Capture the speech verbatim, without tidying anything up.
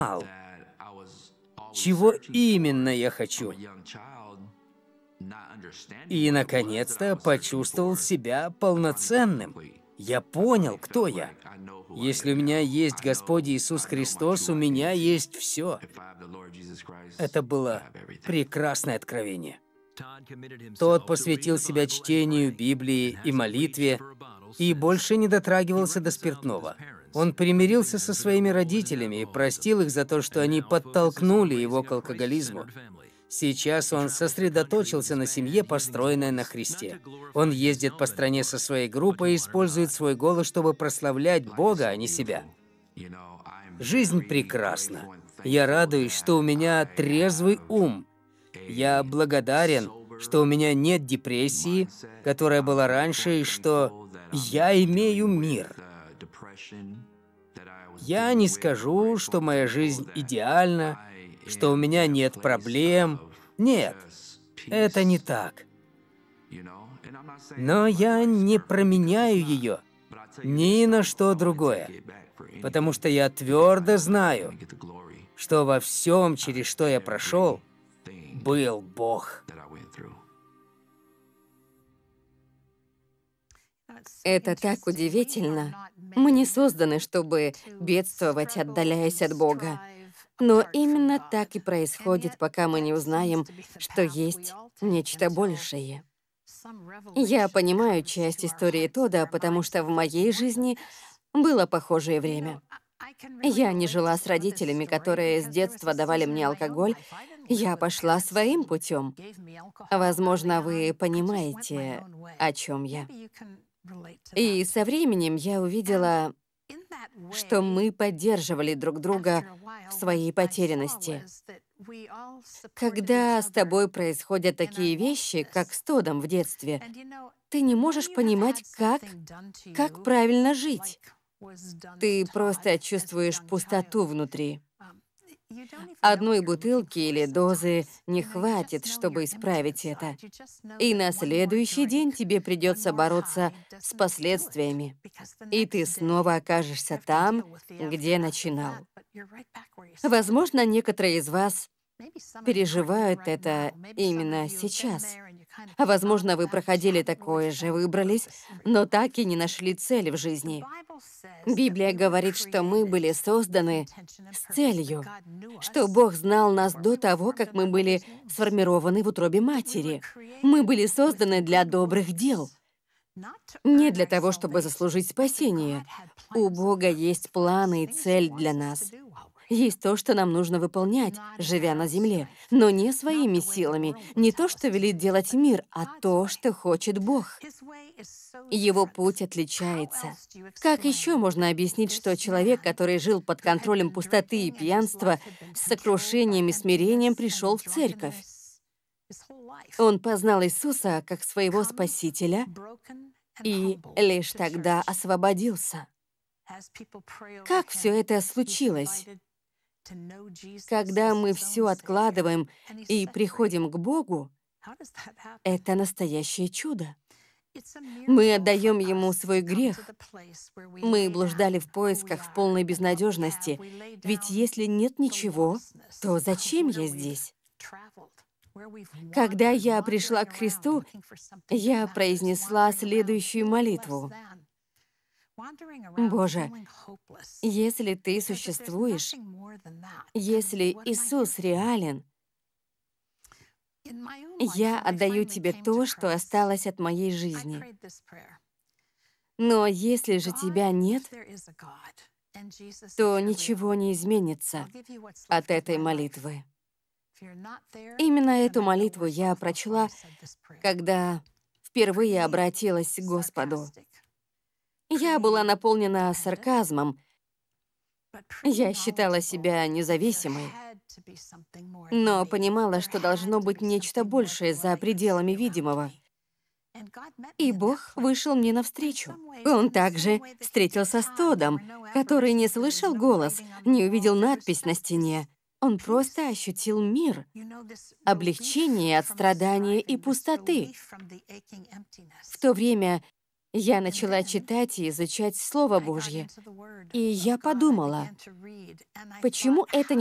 чего именно я хочу. И, наконец-то, почувствовал себя полноценным. Я понял, кто я. Если у меня есть Господь Иисус Христос, у меня есть все. Это было прекрасное откровение. Тот посвятил себя чтению Библии и молитве, и больше не дотрагивался до спиртного. Он примирился со своими родителями и простил их за то, что они подтолкнули его к алкоголизму. Сейчас он сосредоточился на семье, построенной на Христе. Он ездит по стране со своей группой и использует свой голос, чтобы прославлять Бога, а не себя. Жизнь прекрасна. Я радуюсь, что у меня трезвый ум. Я благодарен, что у меня нет депрессии, которая была раньше, и что я имею мир. Я не скажу, что моя жизнь идеальна, что у меня нет проблем. Нет, это не так. Но я не променяю ее ни на что другое, потому что я твердо знаю, что во всем, через что я прошел, был Бог. Это так удивительно. Мы не созданы, чтобы бедствовать, отдаляясь от Бога. Но именно так и происходит, пока мы не узнаем, что есть нечто большее. Я понимаю часть истории Тода, потому что в моей жизни было похожее время. Я не жила с родителями, которые с детства давали мне алкоголь. Я пошла своим путем. Возможно, вы понимаете, о чем я. И со временем я увидела, что мы поддерживали друг друга в своей потерянности. Когда с тобой происходят такие вещи, как с Тодом в детстве, ты не можешь понимать, как, как правильно жить. Ты просто чувствуешь пустоту внутри. Одной бутылки или дозы не хватит, чтобы исправить это. И на следующий день тебе придется бороться с последствиями. И ты снова окажешься там, где начинал. Возможно, некоторые из вас переживают это именно сейчас. А возможно, вы проходили такое же, выбрались, но так и не нашли цели в жизни. Библия говорит, что мы были созданы с целью, что Бог знал нас до того, как мы были сформированы в утробе матери. Мы были созданы для добрых дел, не для того, чтобы заслужить спасение. У Бога есть планы и цель для нас. Есть то, что нам нужно выполнять, живя на земле, но не своими силами, не то, что велит делать мир, а то, что хочет Бог. Его путь отличается. Как еще можно объяснить, что человек, который жил под контролем пустоты и пьянства, с сокрушением и смирением пришел в церковь? Он познал Иисуса как своего Спасителя и лишь тогда освободился. Как все это случилось? Когда мы все откладываем и приходим к Богу, это настоящее чудо. Мы отдаем Ему свой грех. Мы блуждали в поисках в полной безнадежности. Ведь если нет ничего, то зачем я здесь? Когда я пришла к Христу, я произнесла следующую молитву. Боже, если Ты существуешь, если Иисус реален, я отдаю Тебе то, что осталось от моей жизни. Но если же Тебя нет, то ничего не изменится от этой молитвы. Именно эту молитву я прочла, когда впервые обратилась к Господу. Я была наполнена сарказмом. Я считала себя независимой, но понимала, что должно быть нечто большее за пределами видимого. И Бог вышел мне навстречу. Он также встретился с Тодом, который не слышал голос, не увидел надпись на стене. Он просто ощутил мир, облегчение от страдания и пустоты. В то время Я начала читать и изучать Слово Божье. И я подумала, почему это